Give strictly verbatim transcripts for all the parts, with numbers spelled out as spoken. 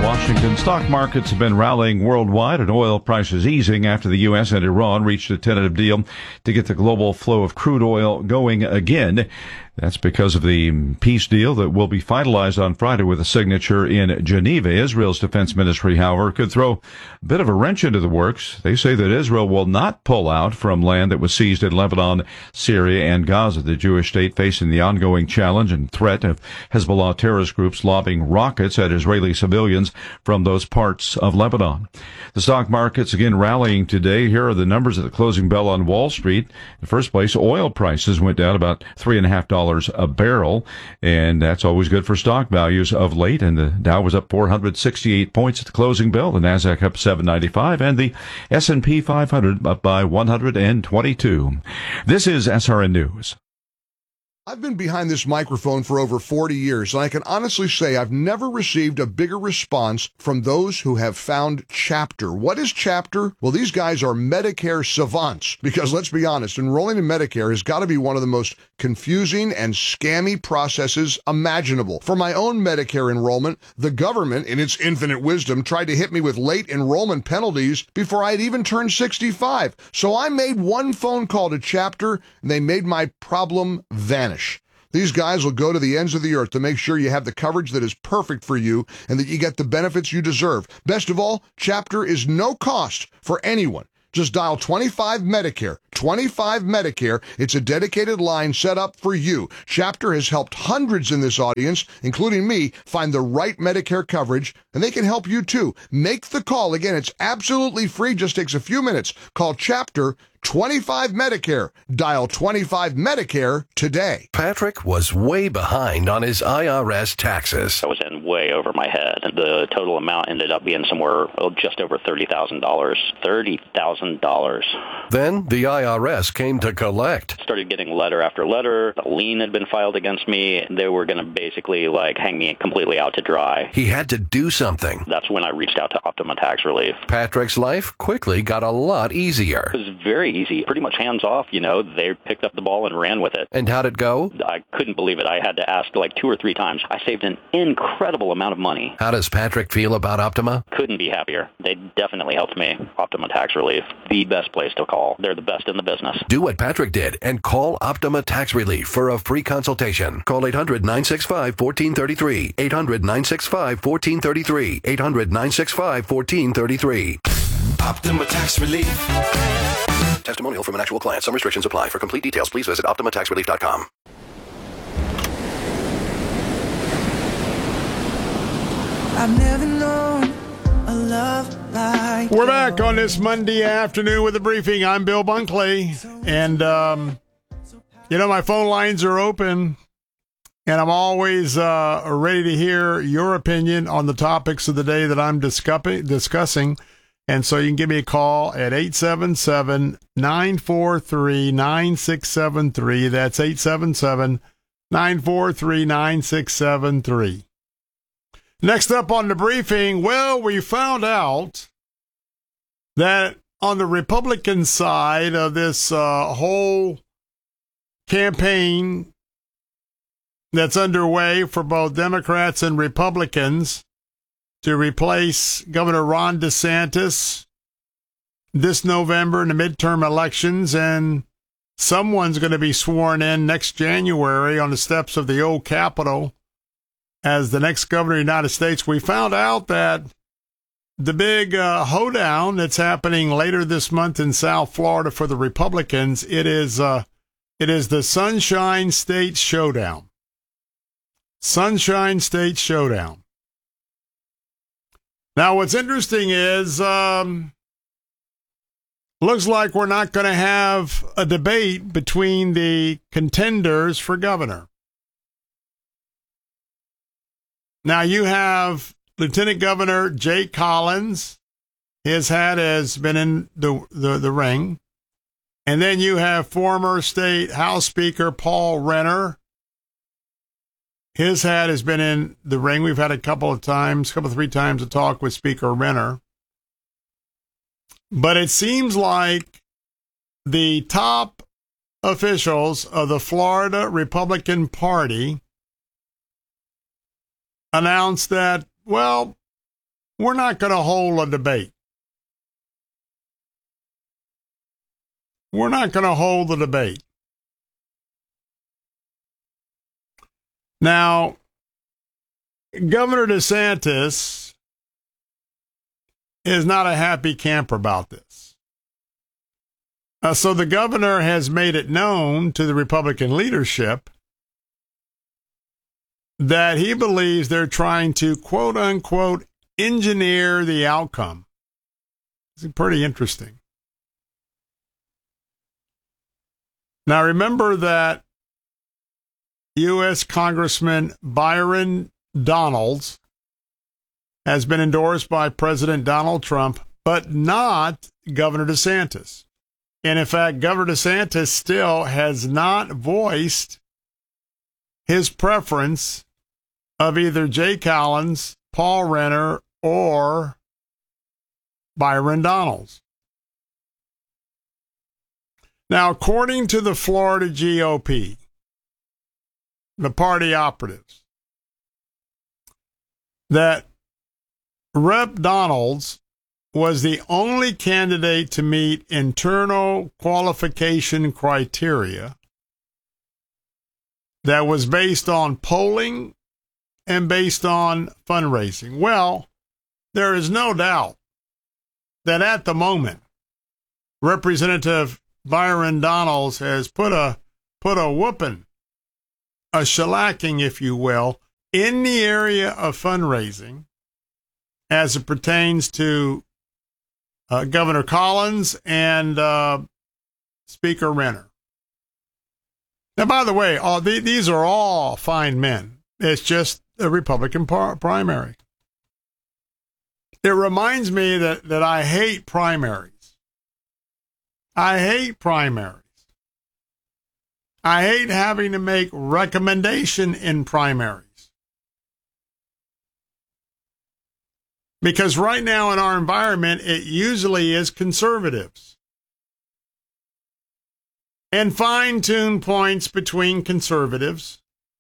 Washington stock markets have been rallying worldwide and oil prices easing after the U S and Iran reached a tentative deal to get the global flow of crude oil going again. That's because of the peace deal that will be finalized on Friday with a signature in Geneva. Israel's defense ministry, however, could throw a bit of a wrench into the works. They say that Israel will not pull out from land that was seized in Lebanon, Syria, and Gaza, the Jewish state facing the ongoing challenge and threat of Hezbollah terrorist groups lobbing rockets at Israeli civilians from those parts of Lebanon. The stock markets again rallying today. Here are the numbers at the closing bell on Wall Street. In the first place, oil prices went down about three and a half dollars a barrel, and that's always good for stock values of late. And the Dow was up four hundred sixty-eight points at the closing bell, the Nasdaq up seven ninety-five, and the S and P five hundred up by one hundred twenty-two. This is S R N News. I've been behind this microphone for over forty years, and I can honestly say I've never received a bigger response from those who have found Chapter. What is Chapter? Well, these guys are Medicare savants, because let's be honest, enrolling in Medicare has got to be one of the most confusing and scammy processes imaginable. For my own Medicare enrollment, the government, in its infinite wisdom, tried to hit me with late enrollment penalties before I'd even turned sixty-five. So I made one phone call to Chapter, and they made my problem vanish. These guys will go to the ends of the earth to make sure you have the coverage that is perfect for you and that you get the benefits you deserve. Best of all, Chapter is no cost for anyone. Just dial twenty-five Medicare. twenty-five Medicare. It's a dedicated line set up for you. Chapter has helped hundreds in this audience, including me, find the right Medicare coverage, and they can help you too. Make the call. Again, it's absolutely free. Just takes a few minutes. Call Chapter twenty-five Medicare. Dial twenty-five Medicare today. Patrick was way behind on his I R S taxes. I was in way over my head. The total amount ended up being somewhere oh, just over thirty thousand dollars. thirty thousand dollars. Then the I R S came to collect. Started getting letter after letter. A lien had been filed against me. They were going to basically like hang me completely out to dry. He had to do something. That's when I reached out to Optima Tax Relief. Patrick's life quickly got a lot easier. It was very easy, pretty much hands off, you know. They picked up the ball and ran with it. And how'd it go? I couldn't believe it. I had to ask like two or three times. I saved an incredible amount of money. How does Patrick feel about Optima? Couldn't be happier. They definitely helped me. Optima Tax Relief, the best place to call. They're the best in the business. Do what Patrick did and call Optima Tax Relief for a free consultation. Call eight hundred, nine six five, one four three three. eight hundred, nine six five, one four three three. eight hundred, nine six five, one four three three. Optima Tax Relief. Testimonial from an actual client. Some restrictions apply. For complete details, please visit optima tax relief dot com. I've never known a love like We're back on this Monday afternoon with a briefing. I'm Bill Bunkley, and um, you know, my phone lines are open, and I'm always uh, ready to hear your opinion on the topics of the day that I'm discussing. discussing. And so you can give me a call at eight seven seven, nine four three, nine six seven three. That's eight seven seven, nine four three, nine six seven three. Next up on the briefing, well, we found out that on the Republican side of this uh, whole campaign that's underway for both Democrats and Republicans to replace Governor Ron DeSantis this November in the midterm elections, and someone's going to be sworn in next January on the steps of the old Capitol as the next governor of the United States. We found out that the big uh, hoedown that's happening later this month in South Florida for the Republicans, it is uh, it is the Sunshine State Showdown. Sunshine State Showdown. Now, what's interesting is, um, looks like we're not going to have a debate between the contenders for governor. Now, you have Lieutenant Governor Jake Collins. His hat has been in the, the, the ring. And then you have former State House Speaker Paul Renner. His hat has been in the ring. We've had a couple of times, a couple of three times to talk with Speaker Renner. But it seems like the top officials of the Florida Republican Party announced that, well, we're not going to hold a debate. We're not going to hold the debate. Now, Governor DeSantis is not a happy camper about this. Uh, so the governor has made it known to the Republican leadership that he believes they're trying to, quote unquote, engineer the outcome. It's pretty interesting. Now, remember that U S Congressman Byron Donalds has been endorsed by President Donald Trump, but not Governor DeSantis. And in fact, Governor DeSantis still has not voiced his preference of either Jay Collins, Paul Renner, or Byron Donalds. Now, according to the Florida G O P, the party operatives, that Rep Donalds was the only candidate to meet internal qualification criteria that was based on polling and based on fundraising. Well, there is no doubt that at the moment, Representative Byron Donalds has put a put a whooping, a shellacking, if you will, in the area of fundraising as it pertains to uh, Governor Collins and uh, Speaker Renner. Now, by the way, all the, these are all fine men. It's just a Republican par- primary. It reminds me that, that I hate primaries. I hate primaries. I hate having to make recommendation in primaries. Because right now in our environment, it usually is conservatives. And fine-tune points between conservatives.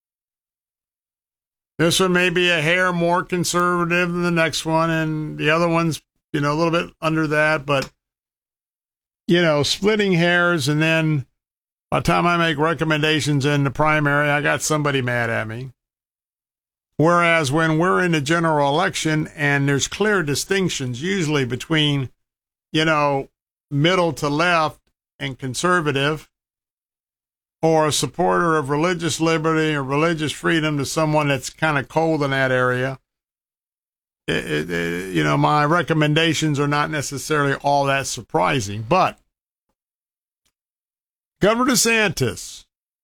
This one may be a hair more conservative than the next one, and the other one's, you know, a little bit under that, but, you know, splitting hairs, and then by the time I make recommendations in the primary, I got somebody mad at me. Whereas when we're in the general election and there's clear distinctions usually between, you know, middle to left and conservative, or a supporter of religious liberty or religious freedom to someone that's kind of cold in that area, it, it, it, you know, my recommendations are not necessarily all that surprising. But Governor DeSantis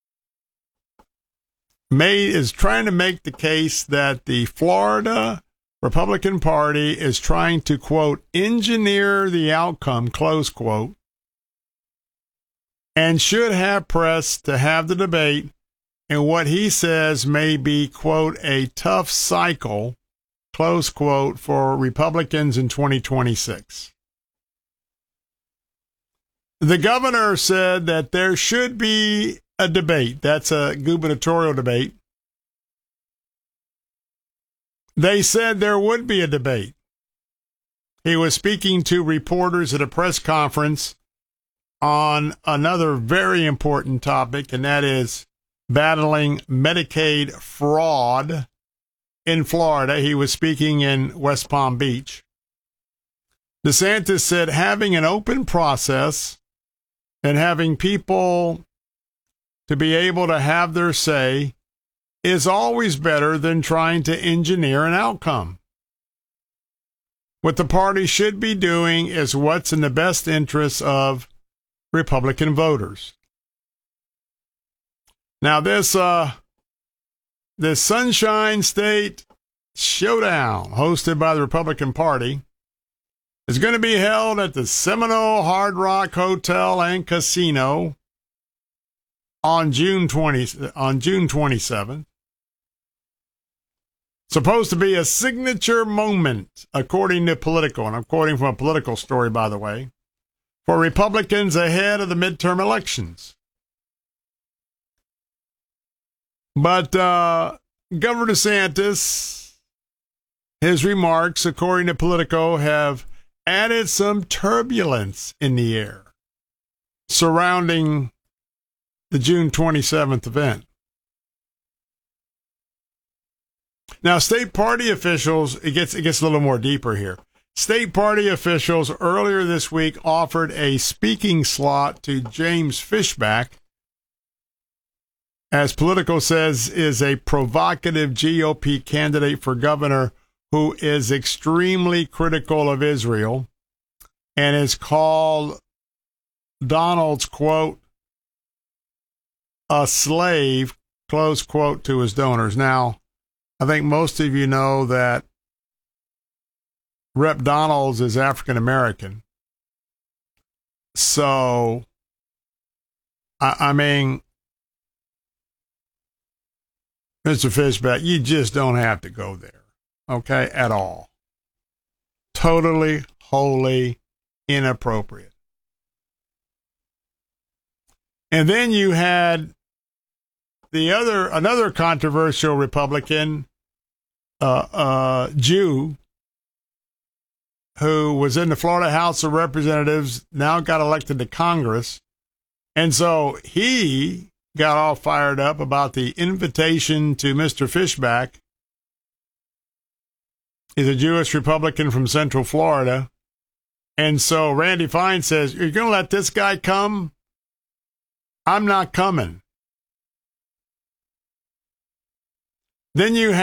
May is trying to make the case that the Florida Republican Party is trying to, quote, engineer the outcome, close quote, and should have press to have the debate in what he says may be, quote, a tough cycle, close quote, for Republicans in twenty twenty-six. The governor said that there should be a debate. That's a gubernatorial debate. They said there would be a debate. He was speaking to reporters at a press conference on another very important topic, and that is battling Medicaid fraud in Florida. He was speaking in West Palm Beach. DeSantis said having an open process and having people to be able to have their say is always better than trying to engineer an outcome. What the party should be doing is what's in the best interests of Republican voters. Now, this uh, this Sunshine State Showdown, hosted by the Republican Party, is going to be held at the Seminole Hard Rock Hotel and Casino on June twentieth, on June twenty-seventh. Supposed to be a signature moment, according to Politico, and I'm quoting from a Political story, by the way, for Republicans ahead of the midterm elections. But uh, Governor DeSantis his remarks, according to Politico, have added some turbulence in the air surrounding the June twenty-seventh event. Now, state party officials, it gets, it gets a little more deeper here. State party officials earlier this week offered a speaking slot to James Fishback, as Politico says, is a provocative G O P candidate for governor who is extremely critical of Israel and has called Donald's, quote, a slave, close quote, to his donors. Now, I think most of you know that Rep Donalds is African American. So, I, I mean, Mister Fishback, you just don't have to go there, okay, at all. Totally, wholly inappropriate. And then you had the other, another controversial Republican, uh, uh, Jew, who was in the Florida House of Representatives, now got elected to Congress. And so he got all fired up about the invitation to Mister Fishback. He's a Jewish Republican from Central Florida. And so Randy Fine says, you're going to let this guy come? I'm not coming. Then you have